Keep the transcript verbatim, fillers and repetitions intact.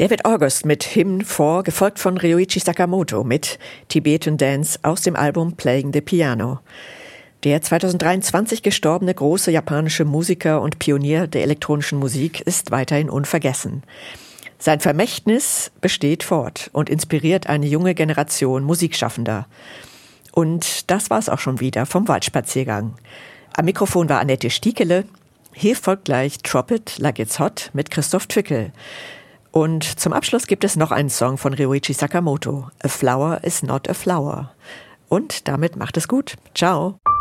David August mit Hymn four, gefolgt von Ryuichi Sakamoto mit Tibetan Dance aus dem Album Playing the Piano. Der zweitausenddreiundzwanzig gestorbene große japanische Musiker und Pionier der elektronischen Musik ist weiterhin unvergessen. Sein Vermächtnis besteht fort und inspiriert eine junge Generation Musikschaffender. Und das war's auch schon wieder vom Waldspaziergang. Am Mikrofon war Annette Stiekele. Hier folgt gleich Drop It Like It's Hot mit Christoph Twickel. Und zum Abschluss gibt es noch einen Song von Ryuichi Sakamoto. A Flower is not a flower. Und damit macht es gut. Ciao.